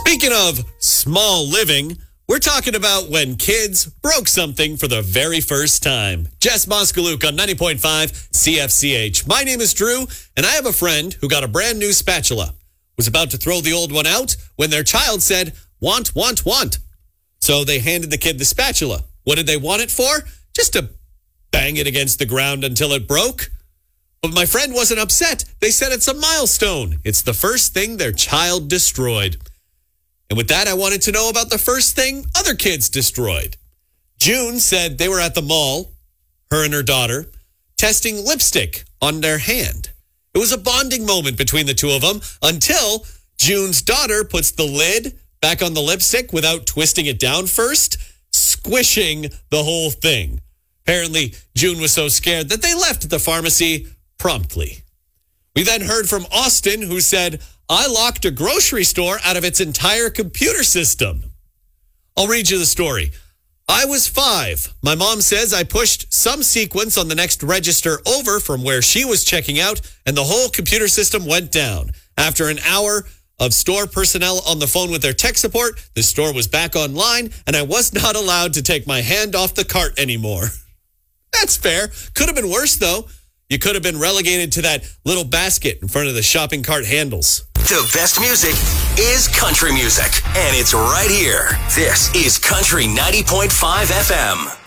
Speaking of small living, we're talking about when kids broke something for the very first time. Jess Moskaluk on 90.5 CFCH. My name is Drew, and I have a friend who got a brand new spatula. Was about to throw the old one out when their child said, want. So they handed the kid the spatula. What did they want it for? Just to bang it against the ground until it broke. But my friend wasn't upset. They said it's a milestone. It's the first thing their child destroyed. And with that, I wanted to know about the first thing other kids destroyed. June said they were at the mall, her and her daughter, testing lipstick on their hand. It was a bonding moment between the two of them until June's daughter puts the lid back on the lipstick without twisting it down first, squishing the whole thing. Apparently, June was so scared that they left the pharmacy promptly. We then heard from Austin, who said, I locked a grocery store out of its entire computer system. I'll read you the story. I was 5. My mom says I pushed some sequence on the next register over from where she was checking out, and the whole computer system went down. After an hour of store personnel on the phone with their tech support, the store was back online, and I was not allowed to take my hand off the cart anymore. That's fair. Could have been worse, though. You could have been relegated to that little basket in front of the shopping cart handles. The best music is country music, and it's right here. This is Country 90.5 FM.